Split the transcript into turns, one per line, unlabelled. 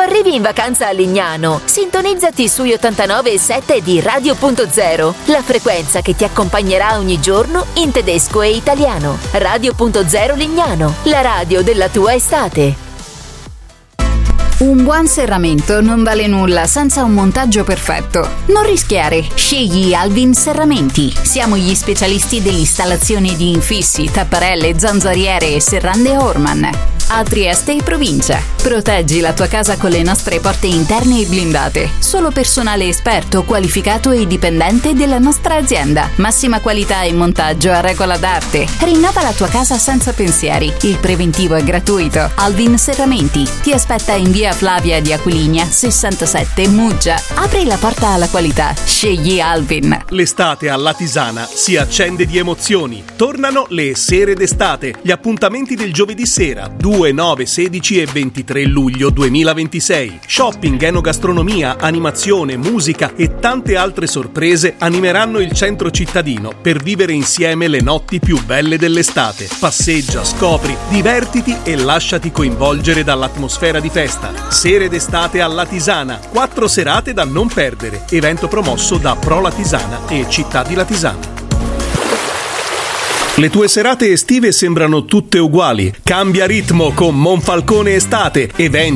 arrivi in vacanza a Lignano, sintonizzati sui 89.7 di Radio.0, la frequenza che ti accompagnerà ogni giorno in tedesco e italiano. Radio.0 Lignano, la radio della tua estate.
Un buon serramento non vale nulla senza un montaggio perfetto. Non rischiare, scegli Alvin Serramenti. Siamo gli specialisti dell'installazione di infissi, tapparelle, zanzariere e serrande Orman. A Trieste e provincia. Proteggi la tua casa con le nostre porte interne e blindate. Solo personale esperto, qualificato e dipendente della nostra azienda. Massima qualità e montaggio a regola d'arte. Rinnova la tua casa senza pensieri. Il preventivo è gratuito. Alvin Serramenti ti aspetta in via Flavia di Aquiligna 67 Muggia. Apri la porta alla qualità. Scegli Alvin.
L'estate a Latisana si accende di emozioni. Tornano le sere d'estate. Gli appuntamenti del giovedì sera 2, 9, 16 e 23 luglio 2026. Shopping, enogastronomia, animazione, musica e tante altre sorprese animeranno il centro cittadino per vivere insieme le notti più belle dell'estate. Passeggia, scopri, divertiti e lasciati coinvolgere dall'atmosfera di festa. Sere d'estate a Latisana, 4 serate da non perdere. Evento promosso da Pro Latisana e Città di Latisana. Le tue serate estive sembrano tutte uguali. Cambia ritmo con Monfalcone Estate. Eventi,